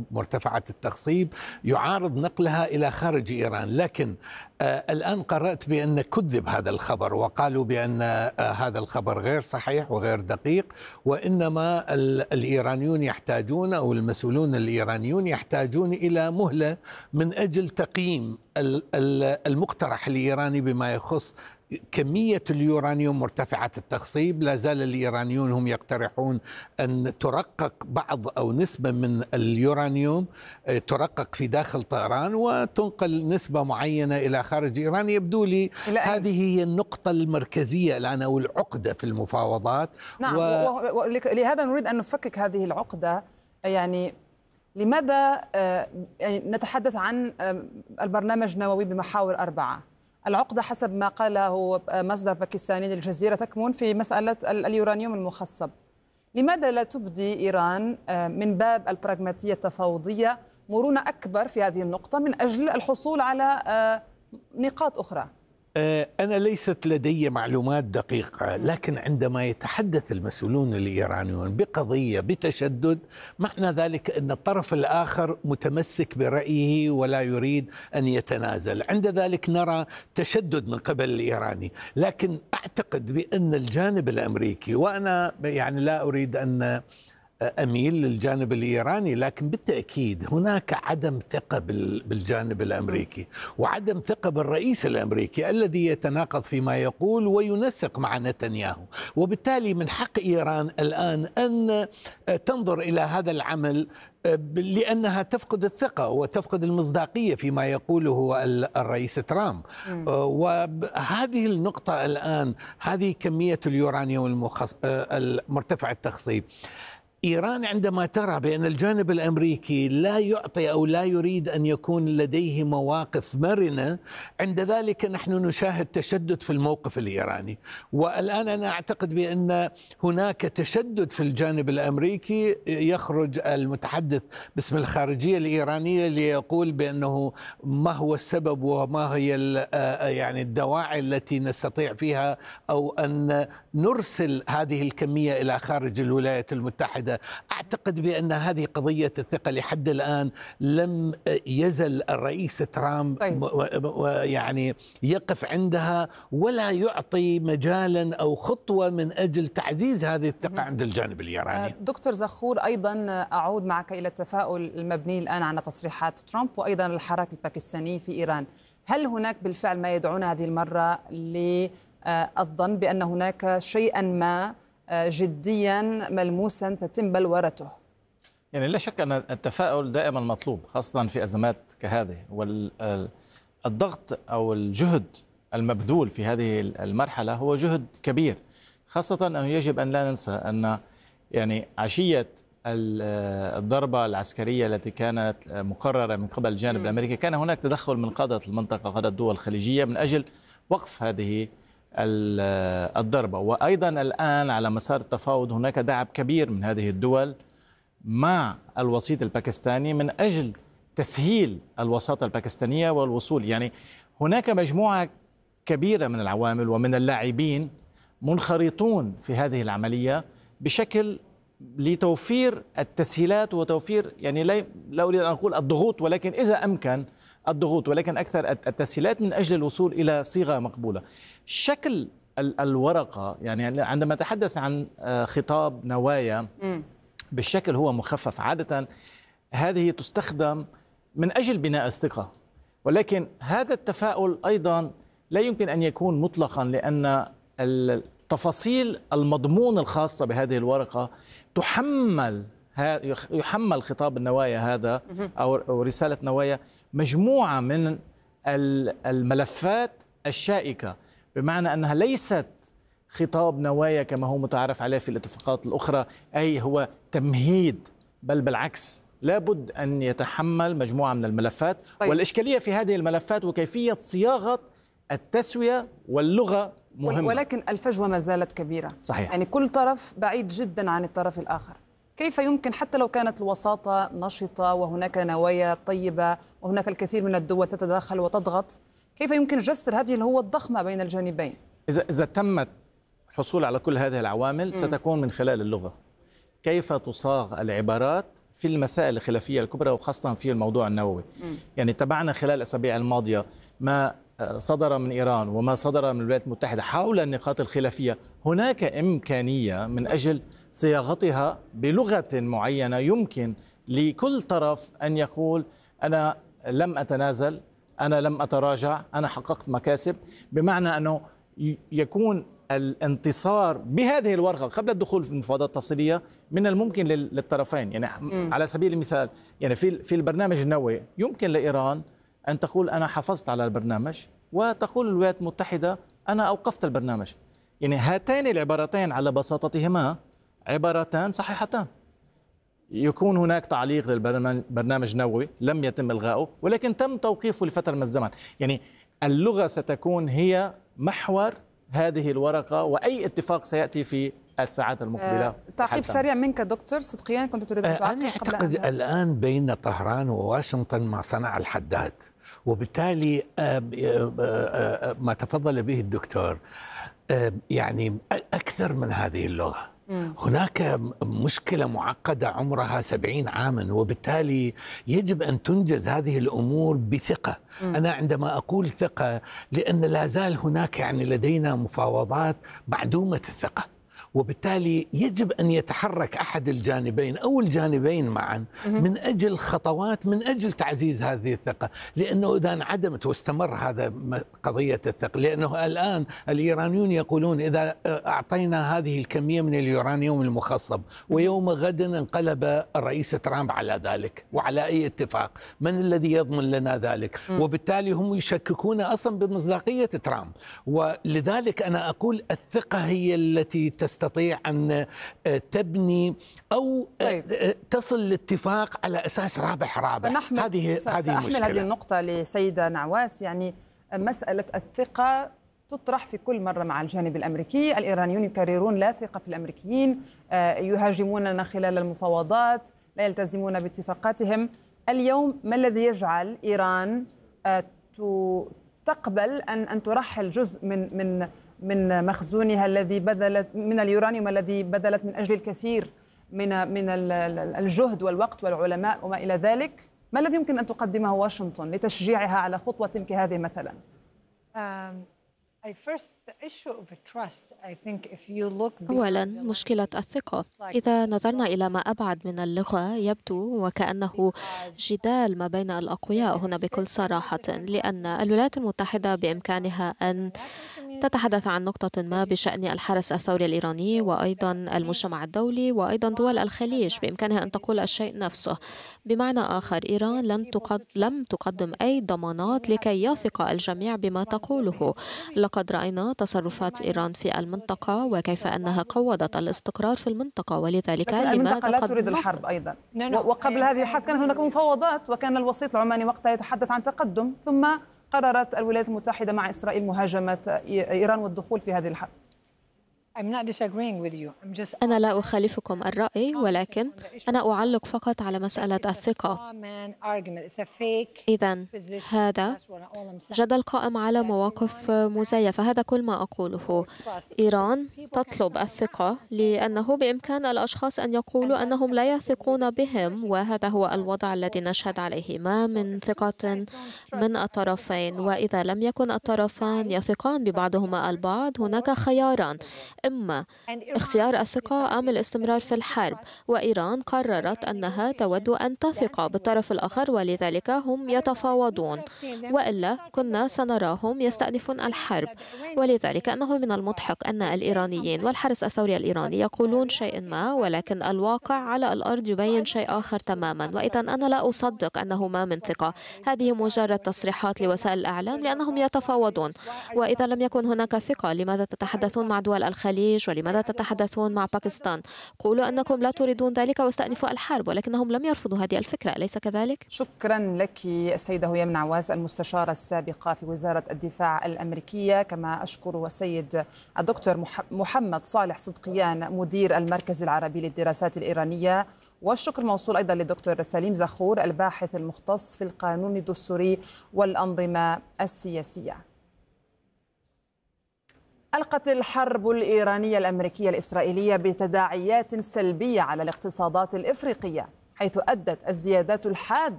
مرتفعة التخصيب يعارض نقلها إلى خارج إيران. لكن الآن قرأت بأن كذب هذا الخبر، وقالوا بأن هذا الخبر غير صحيح وغير دقيق، وإنما الإيرانيون يحتاجون أو المسؤولون الإيرانيون يحتاجون إلى مهلة من أجل تقييم المقترح الإيراني بما يخص كمية اليورانيوم مرتفعة التخصيب. لا زال الإيرانيون هم يقترحون أن ترقق بعض أو نسبة من اليورانيوم ترقق في داخل طهران وتنقل نسبة معينة إلى خارج إيران. يبدو لي هذه هي النقطة المركزية الآن أو العقدة في المفاوضات. نعم، لهذا نريد أن نفكك هذه العقدة. يعني لماذا نتحدث عن البرنامج النووي بمحاور 4؟ العقدة حسب ما قاله مصدر باكستاني للجزيرة تكمن في مسألة اليورانيوم المخصب. لماذا لا تبدي إيران من باب البراغماتية التفاوضية مرونة أكبر في هذه النقطة من أجل الحصول على نقاط أخرى؟ أنا ليست لدي معلومات دقيقة، لكن عندما يتحدث المسؤولون الإيرانيون بقضية بتشدد معنى ذلك أن الطرف الآخر متمسك برأيه ولا يريد أن يتنازل. عند ذلك نرى تشدد من قبل الإيراني. لكن أعتقد بأن الجانب الأمريكي، وأنا يعني لا أريد أن أميل للجانب الإيراني، لكن بالتأكيد هناك عدم ثقة بالجانب الأمريكي وعدم ثقة بالرئيس الأمريكي الذي يتناقض فيما يقول وينسق مع نتنياهو. وبالتالي من حق إيران الآن أن تنظر إلى هذا العمل لأنها تفقد الثقة وتفقد المصداقية فيما يقوله الرئيس ترامب. وهذه النقطة الآن، هذه كمية اليورانيوم المرتفع التخصيب، إيران عندما ترى بأن الجانب الأمريكي لا يعطي أو لا يريد أن يكون لديه مواقف مرنة، عند ذلك نحن نشاهد تشدد في الموقف الإيراني. والآن أنا أعتقد بأن هناك تشدد في الجانب الأمريكي. يخرج المتحدث باسم الخارجية الإيرانية ليقول بأنه ما هو السبب وما هي يعني الدواعي التي نستطيع فيها أو أن نرسل هذه الكمية إلى خارج الولايات المتحدة. أعتقد بأن هذه قضية الثقة لحد الآن لم يزل الرئيس ترامب يعني يقف عندها ولا يعطي مجالا أو خطوة من أجل تعزيز هذه الثقة عند الجانب الإيراني. دكتور زخور، أيضا أعود معك إلى التفاؤل المبني الآن على تصريحات ترامب وأيضا الحراك الباكستاني في إيران. هل هناك بالفعل ما يدعون هذه المرة للظن بأن هناك شيئا ما جديا ملموسا تتم بلورته؟ يعني لا شك أن التفاؤل دائما مطلوب، خاصة في أزمات كهذه. والضغط أو الجهد المبذول في هذه المرحلة هو جهد كبير، خاصة أنه يجب أن لا ننسى أن يعني عشية الضربة العسكرية التي كانت مقررة من قبل الجانب الأمريكي كان هناك تدخل من قادة المنطقة، قادة الدول الخليجية، من أجل وقف هذه الضربة. وأيضا الآن على مسار التفاوض هناك دعم كبير من هذه الدول مع الوسيط الباكستاني من أجل تسهيل الوساطة الباكستانية والوصول. يعني هناك مجموعة كبيرة من العوامل ومن اللاعبين منخرطون في هذه العملية بشكل لتوفير التسهيلات وتوفير، يعني لا أريد أن أقول الضغوط، ولكن إذا أمكن الضغوط، ولكن أكثر التسهيلات من أجل الوصول إلى صيغة مقبولة. شكل الورقة، يعني عندما نتحدث عن خطاب نوايا بالشكل هو مخفف، عادة هذه تستخدم من أجل بناء الثقة، ولكن هذا التفاؤل أيضا لا يمكن أن يكون مطلقا، لأن التفاصيل المضمون الخاصة بهذه الورقة يحمل خطاب النوايا هذا أو رسالة نوايا مجموعة من الملفات الشائكة، بمعنى أنها ليست خطاب نوايا كما هو متعارف عليه في الاتفاقات الأخرى، أي هو تمهيد، بل بالعكس لابد أن يتحمل مجموعة من الملفات. طيب. والإشكالية في هذه الملفات وكيفية صياغة التسوية واللغة مهمة، ولكن الفجوة ما زالت كبيرة. صحيح. يعني كل طرف بعيد جدا عن الطرف الآخر. كيف يمكن حتى لو كانت الوساطة نشطة وهناك نوايا طيبة وهناك الكثير من الدول تتدخل وتضغط، كيف يمكن جسر هذه الهوة الضخمة بين الجانبين؟ إذا تمت الحصول على كل هذه العوامل ستكون من خلال اللغة، كيف تصاغ العبارات في المسائل الخلافية الكبرى وخاصة في الموضوع النووي. يعني تابعنا خلال الأسابيع الماضية ما صدر من إيران وما صدر من الولايات المتحدة حول النقاط الخلافية. هناك إمكانية من أجل صياغتها بلغة معينة يمكن لكل طرف أن يقول أنا لم أتنازل، أنا لم أتراجع، أنا حققت مكاسب، بمعنى أنه يكون الانتصار بهذه الورقة قبل الدخول في المفاوضات التفصيلية من الممكن للطرفين. يعني على سبيل المثال، يعني في البرنامج النووي يمكن لإيران أن تقول أنا حافظت على البرنامج، وتقول الولايات المتحدة أنا أوقفت البرنامج. يعني هاتان العبارتين على بساطتهما عبارتان صحيحتان. يكون هناك تعليق للبرنامج النووي لم يتم إلغائه، ولكن تم توقيفه لفترة من الزمن. يعني اللغة ستكون هي محور هذه الورقة وأي اتفاق سيأتي في الساعات المقبلة. تعقيب سريع منك دكتور صدقيان، كنت تريد أن تعقيب؟ أنا أعتقد الآن بين طهران وواشنطن ما صنع الحداد، وبالتالي ما تفضل به الدكتور يعني أكثر من هذه اللغة. هناك مشكلة معقدة عمرها 70 عاما، وبالتالي يجب أن تنجز هذه الأمور بثقة. أنا عندما أقول ثقة لأن لا زال هناك يعني لدينا مفاوضات معدومة الثقة، وبالتالي يجب أن يتحرك أحد الجانبين أو الجانبين معا من أجل خطوات من أجل تعزيز هذه الثقة، لأنه إذا انعدمت واستمر هذا قضية الثقة، لأنه الآن الإيرانيون يقولون إذا أعطينا هذه الكمية من اليورانيوم المخصب ويوم غد انقلب الرئيس ترامب على ذلك وعلى أي اتفاق، من الذي يضمن لنا ذلك؟ وبالتالي هم يشككون أصلا بمصداقية ترامب. ولذلك أنا أقول الثقة هي التي تستطيع أن تبني أو تصل لاتفاق على أساس رابح. هذه مشكلة. هذه النقطة لسيدة نعواس. يعني مسألة الثقة تطرح في كل مرة مع الجانب الأمريكي، الإيرانيون يكررون لا ثقة في الأمريكيين، يهاجموننا خلال المفاوضات، لا يلتزمون باتفاقاتهم. اليوم ما الذي يجعل إيران تقبل أن ترحل جزء من مخزونها الذي بذلت من اليورانيوم الذي بذلت من أجل الكثير من الجهد والوقت والعلماء وما إلى ذلك؟ ما الذي يمكن أن تقدمه واشنطن لتشجيعها على خطوة كهذه مثلا؟ أولا مشكلة الثقة. إذا نظرنا إلى ما أبعد من اللغة يبدو وكأنه جدال ما بين الأقوياء هنا بكل صراحة، لأن الولايات المتحدة بإمكانها أن تتحدث عن نقطة ما بشأن الحرس الثوري الإيراني، وأيضا المجتمع الدولي، وأيضا دول الخليج بإمكانها أن تقول الشيء نفسه. بمعنى آخر، إيران لم تقدم أي ضمانات لكي يثق الجميع بما تقوله. لقد رأينا تصرفات إيران في المنطقة وكيف أنها قوضت الاستقرار في المنطقة، ولذلك المنطقة لا تريد الحرب أيضا. وقبل هذه الحرب كانت هناك مفاوضات، وكان الوسيط العماني وقتها يتحدث عن تقدم، ثم قررت الولايات المتحدة مع إسرائيل مهاجمة إيران والدخول في هذه الحرب. أنا لا أخالفكم الرأي، ولكن أنا أعلق فقط على مسألة الثقة. إذن هذا جدل قائم على مواقف مزيفة، هذا كل ما أقوله. إيران تطلب الثقة لأنه بإمكان الأشخاص أن يقولوا أنهم لا يثقون بهم، وهذا هو الوضع الذي نشهد عليه، ما من ثقة من الطرفين. وإذا لم يكن الطرفان يثقان ببعضهما البعض، هناك خياران: إما اختيار الثقة أم الاستمرار في الحرب. وإيران قررت أنها تود أن تثق بالطرف الآخر، ولذلك هم يتفاوضون، وإلا كنا سنراهم يستأنفون الحرب. ولذلك أنه من المضحك أن الإيرانيين والحرس الثوري الإيراني يقولون شيء ما، ولكن الواقع على الأرض يبين شيء آخر تماما. وإذا أنا لا أصدق أنه ما من ثقة، هذه مجرد تصريحات لوسائل الإعلام لأنهم يتفاوضون. وإذا لم يكن هناك ثقة، لماذا تتحدثون مع دول الخليج ولماذا تتحدثون مع باكستان؟ قولوا أنكم لا تريدون ذلك واستأنفوا الحرب، ولكنهم لم يرفضوا هذه الفكرة، أليس كذلك؟ شكرا لك السيدة هيام نعواس، المستشارة السابقة في وزارة الدفاع الأمريكية. كما أشكر السيد الدكتور محمد صالح صدقيان، مدير المركز العربي للدراسات الإيرانية. والشكر موصول أيضا للدكتور سليم زخور، الباحث المختص في القانون الدستوري والأنظمة السياسية. ألقت الحرب الإيرانية الأمريكية الإسرائيلية بتداعيات سلبية على الاقتصادات الإفريقية، حيث أدت الزيادات الحادة